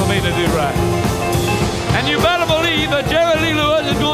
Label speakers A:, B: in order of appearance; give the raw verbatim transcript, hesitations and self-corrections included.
A: me to do right. And you better believe that Jerry Lee Lewis is going